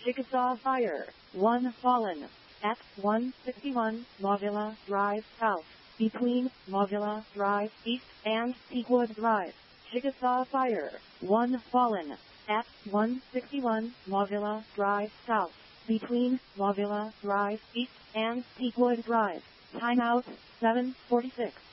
Chickasaw Fire, 1 fallen. At 161 Mozilla Drive South, between Mozilla Drive East and Peakwood Drive. Chickasaw Fire, 1 fallen. At 161 Mozilla Drive South, between Mozilla Drive East and Peakwood Drive. Timeout 7:46.